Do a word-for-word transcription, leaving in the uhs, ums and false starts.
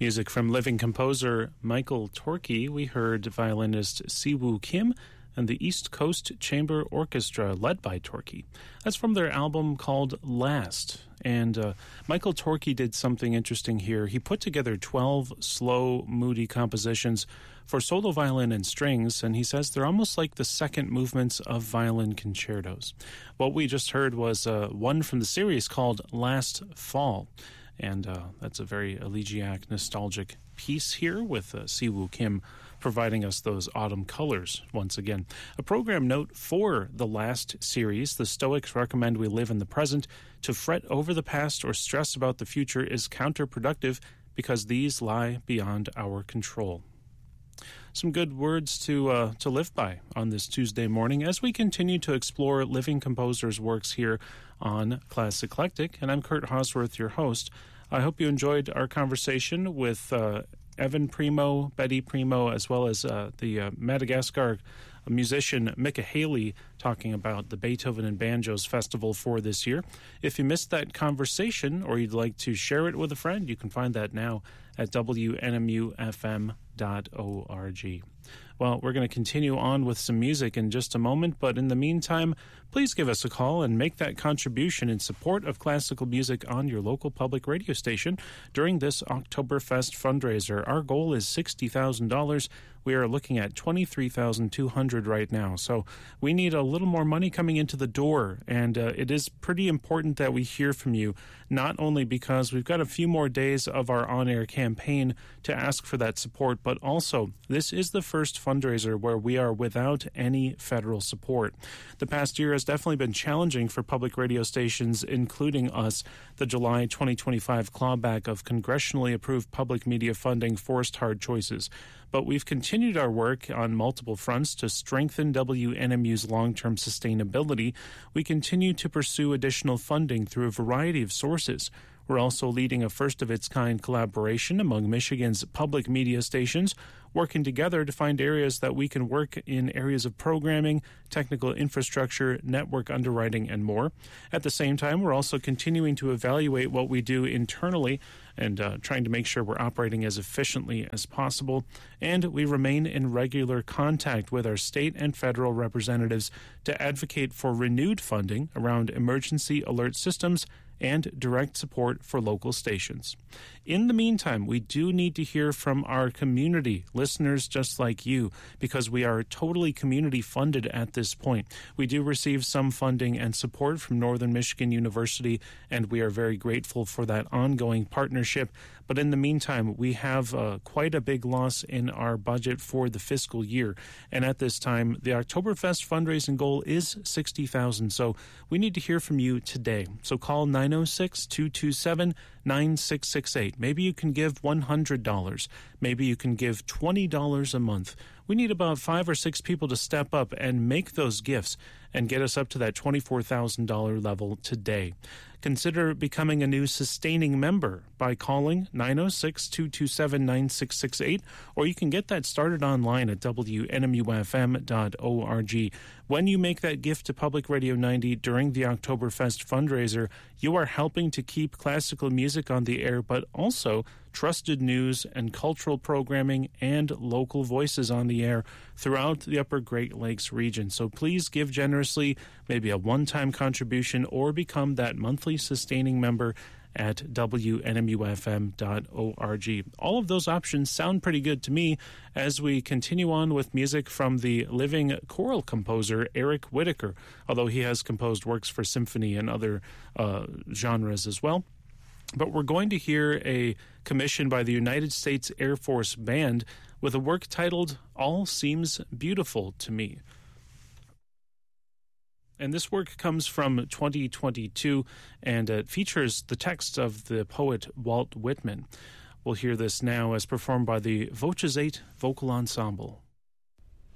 Music from living composer Michael Torke. We heard violinist Siwoo Kim and the East Coast Chamber Orchestra led by Torke. That's from their album called Last. And uh, Michael Torke did something interesting here. He put together twelve slow, moody compositions for solo violin and strings, and he says they're almost like the second movements of violin concertos. What we just heard was uh, one from the series called Last Fall. And uh, that's a very elegiac, nostalgic piece here with uh, Siwoo Kim providing us those autumn colors once again. A program note for the last series: the Stoics recommend we live in the present. To fret over the past or stress about the future is counterproductive because these lie beyond our control. Some good words to uh, to live by on this Tuesday morning as we continue to explore living composers' works here on Class Eclectic. And I'm Kurt Hosworth, your host. I hope you enjoyed our conversation with uh, Evan Primo, Betty Primo, as well as uh, the uh, Madagascar musician Micah Haley talking about the Beethoven and Banjos Festival for this year. If you missed that conversation or you'd like to share it with a friend, you can find that now at W N M U F M dot org. Well, we're going to continue on with some music in just a moment, but in the meantime, please give us a call and make that contribution in support of classical music on your local public radio station during this Oktoberfest fundraiser. Our goal is sixty thousand dollars. We are looking at twenty-three thousand two hundred dollars right now, so we need a little more money coming into the door, and uh, it is pretty important that we hear from you, not only because we've got a few more days of our on-air campaign to ask for that support, but also this is the first fundraiser where we are without any federal support. The past year has definitely been challenging for public radio stations, including us. The July twenty twenty-five clawback of congressionally approved public media funding forced hard choices. But we've continued our work on multiple fronts to strengthen W N M U's long-term sustainability. We continue to pursue additional funding through a variety of sources. We're also leading a first-of-its-kind collaboration among Michigan's public media stations, working together to find areas that we can work in areas of programming, technical infrastructure, network underwriting, and more. At the same time, we're also continuing to evaluate what we do internally and uh, trying to make sure we're operating as efficiently as possible. And we remain in regular contact with our state and federal representatives to advocate for renewed funding around emergency alert systems and direct support for local stations. In the meantime, we do need to hear from our community, listeners just like you, because we are totally community funded at this point. We do receive some funding and support from Northern Michigan University, and we are very grateful for that ongoing partnership. But in the meantime, we have uh, quite a big loss in our budget for the fiscal year. And at this time, the Oktoberfest fundraising goal is sixty thousand dollars. So we need to hear from you today. So call nine oh six, two two seven, nine six six eight. Maybe you can give one hundred dollars. Maybe you can give twenty dollars a month. We need about five or six people to step up and make those gifts and get us up to that twenty-four thousand dollars level today. Consider becoming a new sustaining member by calling nine oh six, two two seven, nine six six eight, or you can get that started online at W N M U F M dot org. When you make that gift to Public Radio ninety during the Oktoberfest fundraiser, you are helping to keep classical music on the air, but also trusted news and cultural programming and local voices on the air throughout the Upper Great Lakes region. So please give generously, maybe a one-time contribution, or become that monthly sustaining member at W N M U F M dot org. All of those options sound pretty good to me as we continue on with music from the living choral composer Eric Whitacre, although he has composed works for symphony and other uh, genres as well. But we're going to hear a commission by the United States Air Force Band with a work titled All Seems Beautiful to Me. And this work comes from twenty twenty-two, and it features the text of the poet Walt Whitman. We'll hear this now as performed by the Voces eight Vocal Ensemble.